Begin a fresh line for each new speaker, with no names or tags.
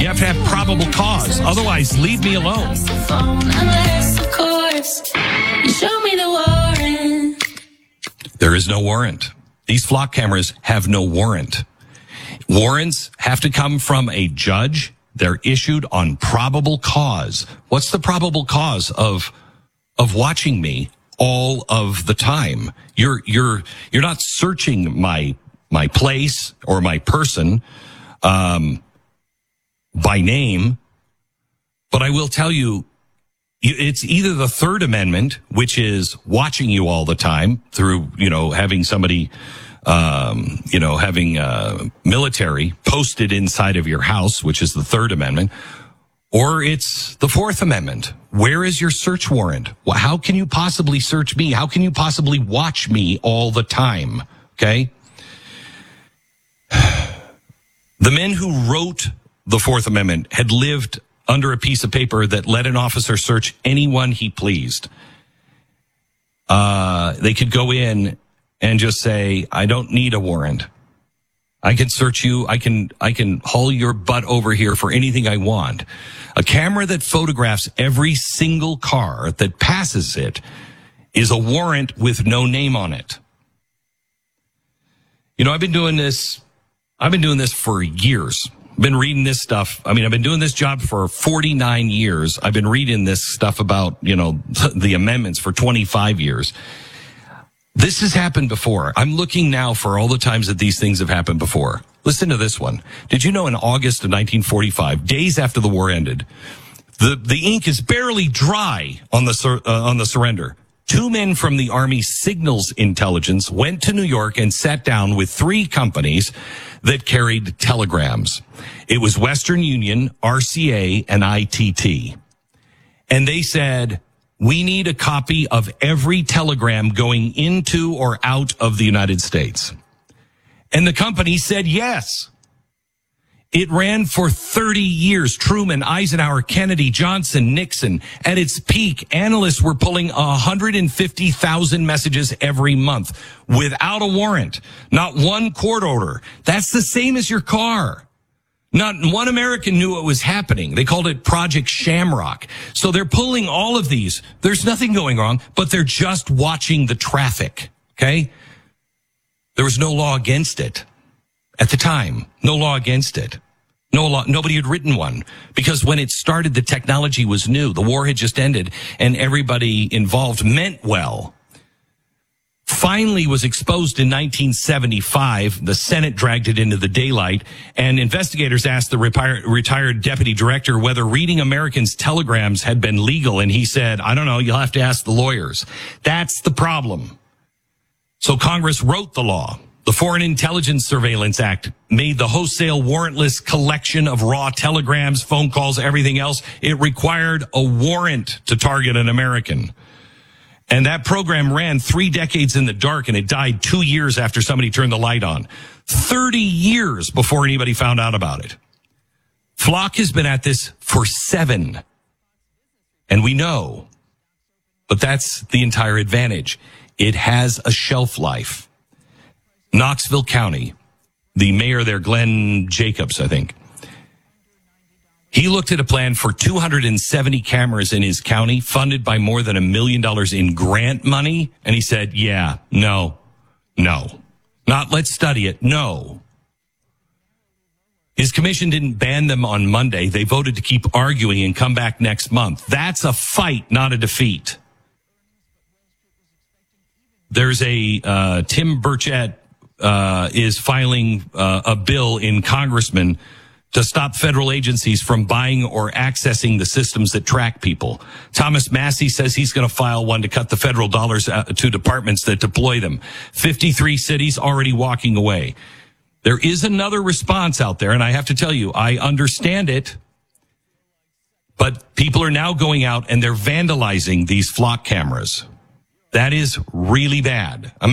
have to have probable cause. Otherwise, leave me alone.
Unless, of course, you show me the warrant.
There is no warrant. These flock cameras have no warrant. Warrants have to come from a judge. They're issued on probable cause. What's the probable cause of watching me all of the time? You're not searching my place or my person by name, but I will tell you, it's either the Third Amendment, which is watching you all the time through, having somebody, having military posted inside of your house, which is the Third Amendment, or it's the Fourth Amendment. Where is your search warrant? How can you possibly search me? How can you possibly watch me all the time? Okay. The men who wrote the Fourth Amendment had lived under a piece of paper that let an officer search anyone he pleased. They could go in and just say, I don't need a warrant. I can search you. I can haul your butt over here for anything I want. A camera that photographs every single car that passes it is a warrant with no name on it. I've been doing this for years. I've been reading this stuff. I've been doing this job for 49 years. I've been reading this stuff about, the amendments for 25 years. This has happened before. I'm looking now for all the times that these things have happened before. Listen to this one. Did you know in August of 1945, days after the war ended, the ink is barely dry on the surrender. 2 men from the Army Signals Intelligence went to New York and sat down with 3 companies that carried telegrams. It was Western Union, RCA, and ITT. And they said, we need a copy of every telegram going into or out of the United States. And the company said yes. It ran for 30 years. Truman, Eisenhower, Kennedy, Johnson, Nixon. At its peak, analysts were pulling 150,000 messages every month without a warrant. Not one court order. That's the same as your car. Not one American knew what was happening. They called it Project Shamrock. So they're pulling all of these. There's nothing going wrong, but they're just watching the traffic. Okay? There was no law against it. At the time, no law against it. No law, nobody had written one because when it started, the technology was new. The war had just ended and everybody involved meant well. Finally was exposed in 1975. The Senate dragged it into the daylight and investigators asked the retired deputy director whether reading Americans' telegrams had been legal. And he said, I don't know. You'll have to ask the lawyers. That's the problem. So Congress wrote the law. The Foreign Intelligence Surveillance Act made the wholesale warrantless collection of raw telegrams, phone calls, everything else. It required a warrant to target an American. And that program ran 3 decades in the dark, and it died 2 years after somebody turned the light on. 30 years before anybody found out about it. Flock has been at this for 7. And we know. But that's the entire advantage. It has a shelf life. Knoxville County, the mayor there, Glenn Jacobs, I think. He looked at a plan for 270 cameras in his county, funded by more than $1 million in grant money. And he said, no. Not let's study it. No. His commission didn't ban them on Monday. They voted to keep arguing and come back next month. That's a fight, not a defeat. There's a Tim Burchett is filing a bill in Congressman to stop federal agencies from buying or accessing the systems that track people. Thomas Massey says he's going to file one to cut the federal dollars to departments that deploy them. 53 cities already walking away. There is another response out there, and I have to tell you, I understand it, but people are now going out and they're vandalizing these flock cameras. That is really bad.